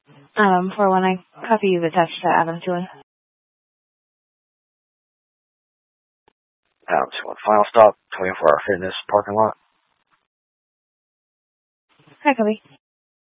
For when I copy you the text to Adam Tulin. Adam Tulin, final stop, 24 Hour Fitness parking lot. Hi, Kobe.